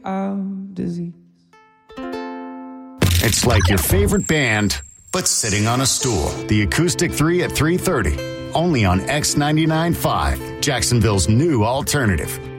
of disease. It's like your favorite band, but sitting on a stool. The Acoustic 3 at 3:30, only on X99.5, Jacksonville's new alternative.